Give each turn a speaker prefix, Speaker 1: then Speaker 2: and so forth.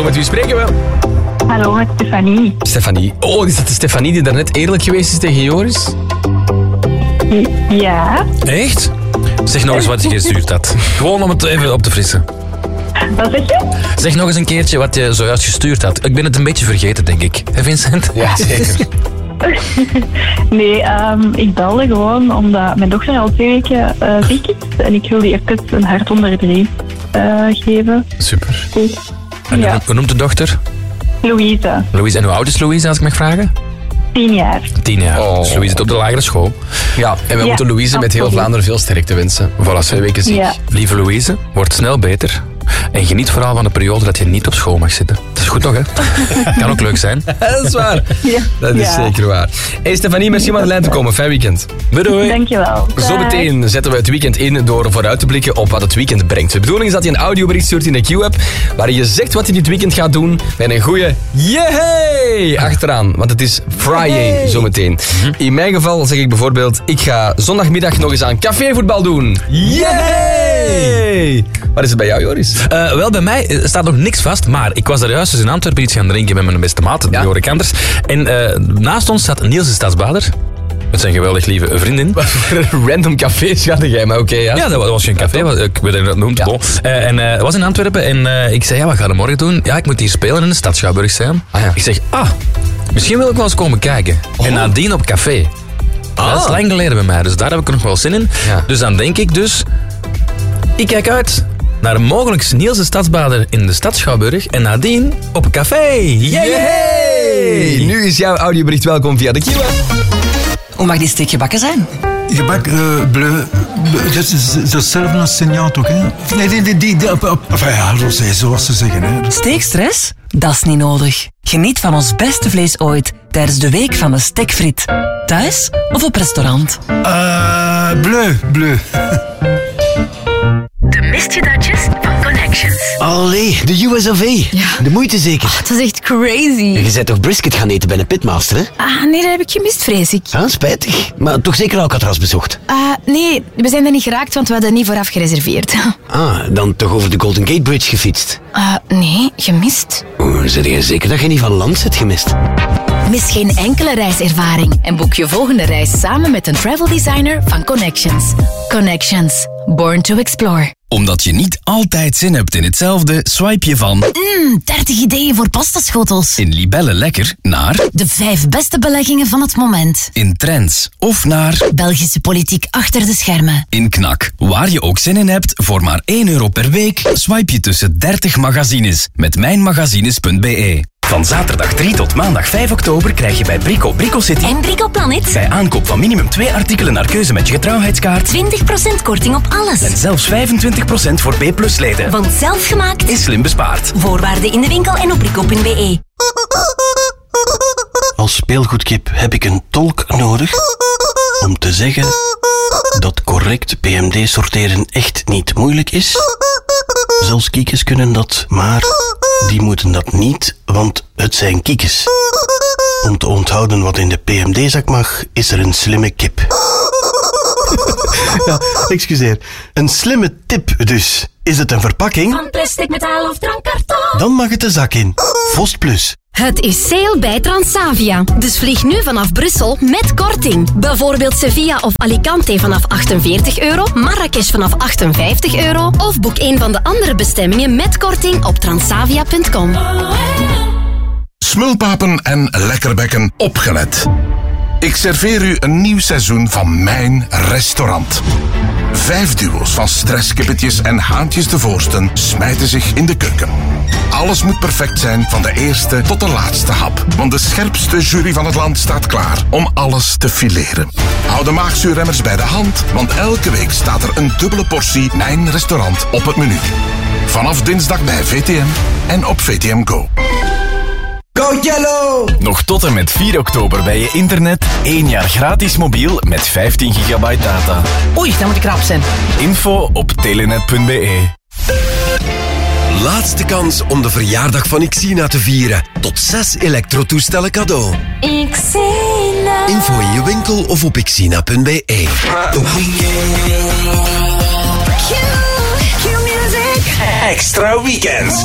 Speaker 1: Hallo, met wie spreken we?
Speaker 2: Hallo, met Stefanie.
Speaker 1: Stefanie. Oh, is dat de Stefanie die daarnet eerlijk geweest is tegen Joris?
Speaker 2: Ja.
Speaker 3: Echt? Zeg nog eens wat je gestuurd had. Gewoon om het even op te frissen.
Speaker 2: Wat zeg je?
Speaker 3: Zeg nog eens een keertje wat je zojuist gestuurd had. Ik ben het een beetje vergeten, denk ik. Hé, Vincent?
Speaker 1: Ja, zeker.
Speaker 2: Nee, ik belde gewoon omdat mijn dochter al 2 weken ziek is. En ik wil die even een hart onder de riem geven.
Speaker 1: Super.
Speaker 2: Dus,
Speaker 3: En
Speaker 2: ja.
Speaker 3: hoe noemt de dochter?
Speaker 2: Louise,
Speaker 3: Louise. En hoe oud is Louise, als ik mag vragen?
Speaker 2: 10 jaar.
Speaker 3: 10 jaar.
Speaker 1: Oh.
Speaker 3: Dus Louise zit op de lagere school.
Speaker 1: Ja, en we moeten Louise met heel
Speaker 2: absoluut.
Speaker 1: Vlaanderen veel sterkte wensen. Voilà, 2 weken ziek.
Speaker 2: Ja.
Speaker 3: Lieve Louise, word snel beter. En geniet vooral van de periode dat je niet op school mag zitten. Dat is goed toch, hè? Kan ook leuk zijn.
Speaker 1: Dat is waar.
Speaker 2: Ja.
Speaker 1: Dat is
Speaker 2: Ja.
Speaker 1: zeker waar. Hey Stefanie, merci om aan de lijn te komen. Fijn weekend.
Speaker 3: Doei.
Speaker 2: Dankjewel.
Speaker 1: Zo meteen zetten we het weekend in door vooruit te blikken op wat het weekend brengt. De bedoeling is dat je een audiobericht stuurt in de Q-app waarin je zegt wat je dit weekend gaat doen met een goeie yehey achteraan. Want het is Friday zometeen. In mijn geval zeg ik bijvoorbeeld, ik ga zondagmiddag nog eens aan cafévoetbal doen. Yehey! Wat is het bij jou, Joris?
Speaker 3: Wel, bij mij staat nog niks vast, maar ik was daar juist eens in Antwerpen iets gaan drinken met mijn beste maat,
Speaker 1: Ja.
Speaker 3: Jorik Anders. En naast ons staat Niels de Stadsbader. Met zijn geweldig lieve vriendin.
Speaker 1: Random cafés gaat jij, maar oké, ja.
Speaker 3: Ja, dat was geen café, ik weet niet hoe dat noemt.
Speaker 1: Ja.
Speaker 3: Bon. En was in Antwerpen en ik zei, ja, wat ga je morgen doen? Ja, ik moet hier spelen in de stad Schouwburg zijn.
Speaker 1: Ah, ja.
Speaker 3: Ik zeg, misschien wil ik wel eens komen kijken. En nadien op café. Dat is lang geleden bij mij, dus daar heb ik er nog wel zin in.
Speaker 1: Ja.
Speaker 3: Dus dan denk ik ik kijk uit naar een mogelijk Niels de Stadsbader in de stad Schouwburg en nadien op een café.
Speaker 1: Yay! Nu is jouw audiobericht welkom via de Q-app.
Speaker 4: Hoe mag die steek gebakken zijn?
Speaker 5: Gebak bleu, dat is hetzelfde als Seigneur toch, hè? Nee, enfin ja, zoals ze zeggen, hè.
Speaker 4: Steekstress? Dat is niet nodig. Geniet van ons beste vlees ooit tijdens de week van de stekfriet. Thuis of op restaurant.
Speaker 5: Bleu.
Speaker 6: De mistje-datjes van Connections.
Speaker 7: Allee, de US of A.
Speaker 8: Ja.
Speaker 7: De moeite zeker.
Speaker 8: Dat is echt crazy.
Speaker 7: Je bent toch brisket gaan eten bij een pitmaster, hè?
Speaker 8: Nee, dat heb ik gemist, vrees ik.
Speaker 7: Ah, spijtig. Maar toch zeker Alcatraz bezocht.
Speaker 8: Nee, we zijn er niet geraakt, want we hadden niet vooraf gereserveerd.
Speaker 7: Dan toch over de Golden Gate Bridge gefietst.
Speaker 8: Nee, gemist.
Speaker 7: Zit je zeker dat je niet van land zit gemist?
Speaker 6: Mis geen enkele reiservaring en boek je volgende reis samen met een travel designer van Connections. Connections. Born to explore.
Speaker 9: Omdat je niet altijd zin hebt in hetzelfde, swipe je van
Speaker 6: 30 ideeën voor pastaschotels.
Speaker 9: in Libelle Lekker naar
Speaker 6: De 5 beste beleggingen van het moment.
Speaker 9: in Trends of naar
Speaker 6: Belgische politiek achter de schermen.
Speaker 9: in Knak. Waar je ook zin in hebt, voor maar €1 per week, swipe je tussen 30 magazines met mijnmagazines.be. Van zaterdag 3 tot maandag 5 oktober krijg je bij Brico City
Speaker 6: En Brico Planet.
Speaker 9: bij aankoop van minimum 2 artikelen naar keuze met je getrouwheidskaart
Speaker 6: 20% korting op alles.
Speaker 9: en zelfs 25% voor B+-leden.
Speaker 6: Want zelfgemaakt.
Speaker 9: Is slim bespaard.
Speaker 6: Voorwaarden in de winkel en op brico.be.
Speaker 10: Als speelgoedkip heb ik een tolk nodig om te zeggen dat correct PMD sorteren echt niet moeilijk is. Zelfs kiekes kunnen dat, maar die moeten dat niet, want het zijn kiekes. Om te onthouden wat in de PMD-zak mag, is er een slimme kip. Ja, excuseer. Een slimme tip dus. Is het een verpakking?
Speaker 6: Van plastic, metaal of drankkarton.
Speaker 10: Dan mag het de zak in. Vost Plus.
Speaker 6: Het is sale bij Transavia. Dus vlieg nu vanaf Brussel met korting. Bijvoorbeeld Sevilla of Alicante vanaf €48, Marrakesh vanaf €58 of boek een van de andere bestemmingen met korting op transavia.com.
Speaker 11: Smulpapen en lekkerbekken, opgelet. Ik serveer u een nieuw seizoen van mijn restaurant. 5 duo's van stresskippetjes en haantjes de voorsten smijten zich in de keuken. Alles moet perfect zijn, van de eerste tot de laatste hap. Want de scherpste jury van het land staat klaar om alles te fileren. Hou de maagzuurremmers bij de hand, want elke week staat er een dubbele portie mijn restaurant op het menu. Vanaf dinsdag bij VTM en op VTM Go.
Speaker 9: Go Yellow! Nog tot en met 4 oktober bij je internet 1 jaar gratis mobiel met 15 gigabyte data.
Speaker 4: Oei, dan moet ik rap zijn.
Speaker 9: Info op telenet.be.
Speaker 12: Laatste kans om de verjaardag van Xina te vieren. Tot 6 elektrotoestellen cadeau.
Speaker 6: Xina.
Speaker 12: Info in je winkel of op xina.be.
Speaker 6: Q-music.
Speaker 9: Extra weekends.